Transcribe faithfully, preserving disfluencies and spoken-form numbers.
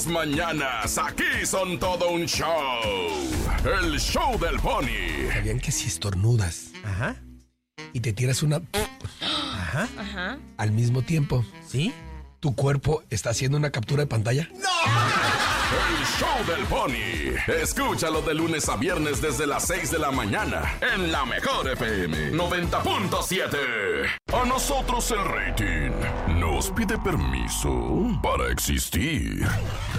Mañanas, aquí son todo un show. El show del Pony. ¿Sabían que si estornudas Ajá. y te tiras una Ajá. Ajá. al mismo tiempo, ¿Sí? tu cuerpo está haciendo una captura de pantalla? El show del Pony. Escúchalo de lunes a viernes desde las seis de la mañana en la mejor F M noventa punto siete. A nosotros el rating nos pide permiso para existir.